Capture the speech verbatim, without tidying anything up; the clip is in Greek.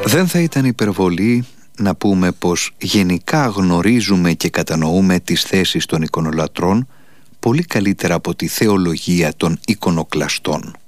Δεν θα ήταν υπερβολή να πούμε πως γενικά γνωρίζουμε και κατανοούμε τις θέσεις των εικονολατρών πολύ καλύτερα από τη θεολογία των εικονοκλαστών.